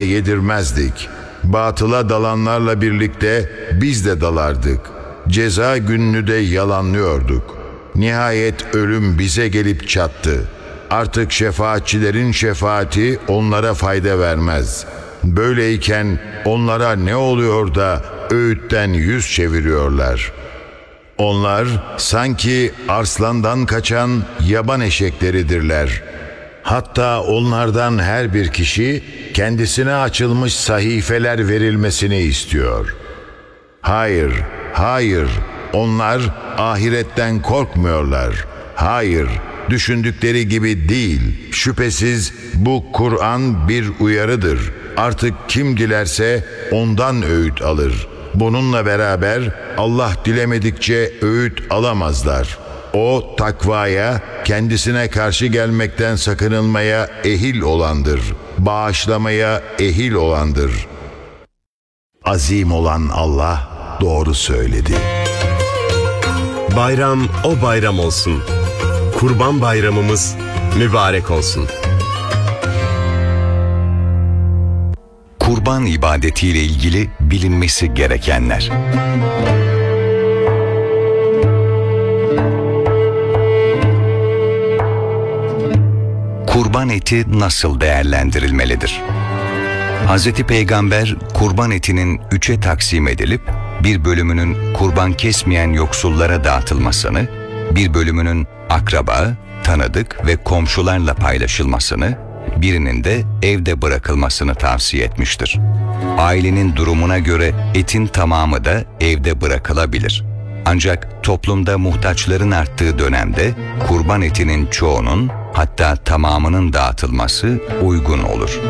yedirmezdik. Batıla dalanlarla birlikte biz de dalardık. Ceza gününü de yalanlıyorduk. Nihayet ölüm bize gelip çattı. Artık şefaatçilerin şefaati onlara fayda vermez. Böyleyken onlara ne oluyor da öğütten yüz çeviriyorlar? Onlar sanki arslandan kaçan yaban eşekleridirler. Hatta onlardan her bir kişi kendisine açılmış sahifeler verilmesini istiyor. Hayır, hayır, onlar ahiretten korkmuyorlar. Hayır, düşündükleri gibi değil. Şüphesiz bu Kur'an bir uyarıdır. Artık kim dilerse ondan öğüt alır. Bununla beraber Allah dilemedikçe öğüt alamazlar. O takvaya, kendisine karşı gelmekten sakınılmaya ehil olandır. Bağışlamaya ehil olandır. Azim olan Allah doğru söyledi. Bayram o bayram olsun. Kurban Bayramımız mübarek olsun. Kurban ibadetiyle ilgili bilinmesi gerekenler. Kurban eti nasıl değerlendirilmelidir? Hz. Peygamber kurban etinin 3'e taksim edilip bir bölümünün kurban kesmeyen yoksullara dağıtılmasını, bir bölümünün akraba, tanıdık ve komşularla paylaşılmasını, birinin de evde bırakılmasını tavsiye etmiştir. Ailenin durumuna göre etin tamamı da evde bırakılabilir. Ancak toplumda muhtaçların arttığı dönemde kurban etinin çoğunun, hatta tamamının dağıtılması uygun olur.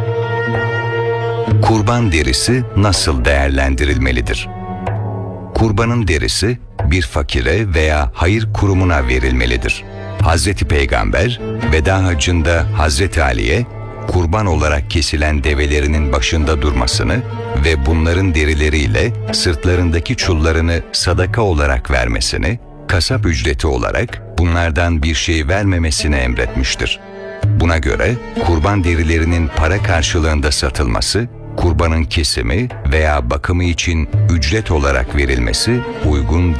Kurban derisi nasıl değerlendirilmelidir? Kurbanın derisi bir fakire veya hayır kurumuna verilmelidir. Hazreti Peygamber veda hacında Hazreti Ali'ye kurban olarak kesilen develerinin başında durmasını ve bunların derileriyle sırtlarındaki çullarını sadaka olarak vermesini, kasap ücreti olarak bunlardan bir şey vermemesini emretmiştir. Buna göre kurban derilerinin para karşılığında satılması, kurbanın kesimi veya bakımı için ücret olarak verilmesi uygun